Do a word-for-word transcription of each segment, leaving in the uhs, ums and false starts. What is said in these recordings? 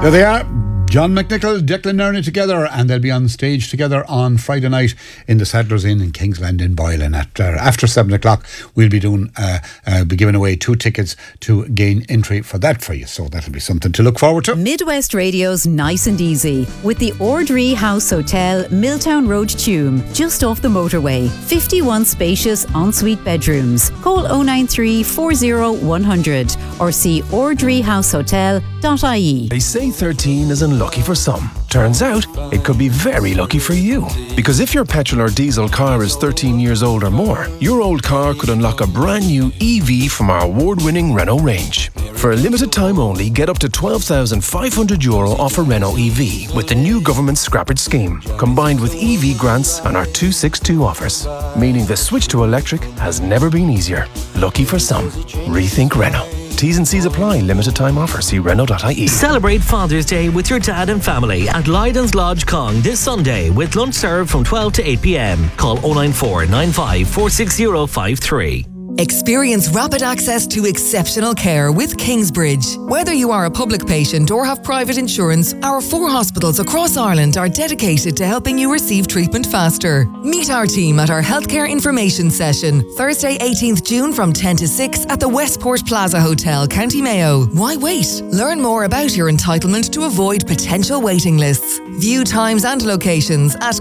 There they are, John McNichol, Declan Nerney together, and they'll be on stage together on Friday night in the Sadler's Inn in Kingsland in Boylan. At, uh, after seven o'clock, we'll be doing, uh, uh, be giving away two tickets to gain entry for that for you. So that'll be something to look forward to. Midwest Radio's Nice and Easy with the Ordree House Hotel, Milltown Road, Tuam, just off the motorway. fifty-one spacious ensuite bedrooms. Call oh nine three, four oh, one hundred or see ordree house hotel dot I E. They say thirteen is unlucky for some. Turns out, it could be very lucky for you. Because if your petrol or diesel car is thirteen years old or more, your old car could unlock a brand new E V from our award-winning Renault range. For a limited time only, get up to twelve thousand five hundred euro off a Renault E V with the new government scrappage scheme, combined with E V grants and our two sixty-two offers. Meaning the switch to electric has never been easier. Lucky for some. Rethink Renault. T's and C's apply. Limited time offer. See Renault dot I E. Celebrate Father's Day with your dad and family at Lydon's Lodge Cong this Sunday with lunch served from twelve to eight p.m. Call oh nine four, nine five, four six oh five three. Experience rapid access to exceptional care with Kingsbridge. Whether you are a public patient or have private insurance, our four hospitals across Ireland are dedicated to helping you receive treatment faster. Meet our team at our healthcare information session, Thursday eighteenth June from ten to six at the Westport Plaza Hotel, County Mayo. Why wait? Learn more about your entitlement to avoid potential waiting lists. View times and locations at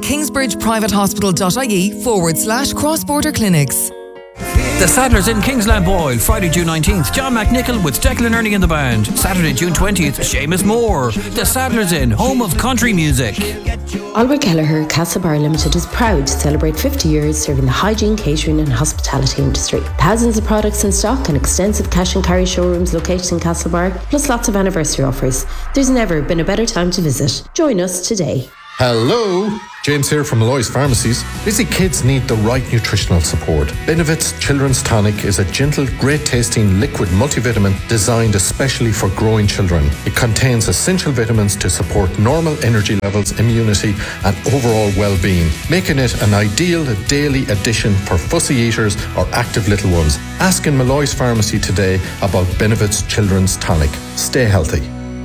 kingsbridgeprivatehospital.ie forward slash cross-border clinics. The Sadler's in Kingsland Boyle, Friday, June nineteenth. John McNichol with Declan Nerney in the band. Saturday, June twentieth, Seamus Moore. The Sadler's Inn, home of country music. Albert Kelleher Castlebar Limited is proud to celebrate fifty years serving the hygiene, catering and hospitality industry. Thousands of products in stock and extensive cash and carry showrooms located in Castlebar, plus lots of anniversary offers. There's never been a better time to visit. Join us today. Hello, James here from Malloy's Pharmacies. Busy kids need the right nutritional support. Benevit's Children's Tonic is a gentle, great-tasting liquid multivitamin designed especially for growing children. It contains essential vitamins to support normal energy levels, immunity and overall well-being, making it an ideal daily addition for fussy eaters or active little ones. Ask in Malloy's Pharmacy today about Benevit's Children's Tonic. Stay healthy.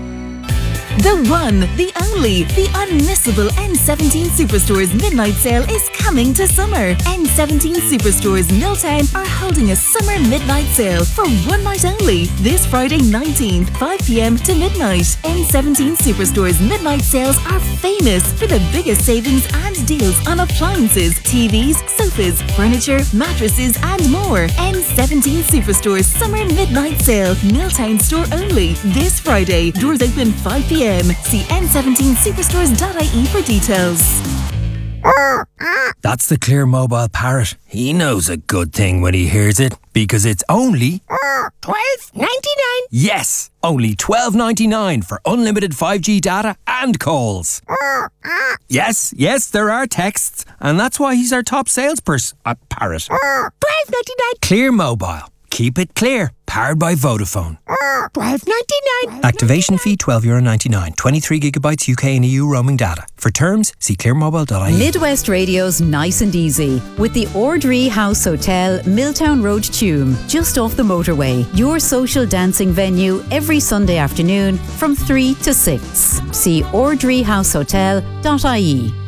The one, the only, the unmissable N seventeen Superstores Midnight Sale is coming to summer. N seventeen Superstores Milltown are holding a summer midnight sale for one night only. This Friday nineteenth, five p.m. to midnight. N seventeen Superstores Midnight Sales are famous for the biggest savings and deals on appliances, T Vs, sofas, furniture, mattresses and more. N seventeen Superstores Summer Midnight Sale, Milltown store only. This Friday, doors open five p.m. See n seventeen superstores dot I E for details. That's the Clear Mobile Parrot. He knows a good thing when he hears it, because it's only twelve ninety-nine. Yes, only twelve ninety-nine for unlimited five G data and calls. Yes, yes, there are texts, and that's why he's our top salesperson at Parrot. twelve ninety-nine. Clear Mobile. Keep it clear. Powered by Vodafone. twelve ninety-nine. Activation fee twelve euro ninety-nine. twenty-three gigabytes U K and E U roaming data. For terms, see clear mobile dot I E. Midwest Radio's Nice and Easy with the Ordree House Hotel, Milltown Road, Tuam, just off the motorway. Your social dancing venue every Sunday afternoon from three to six. See ordree house hotel dot I E.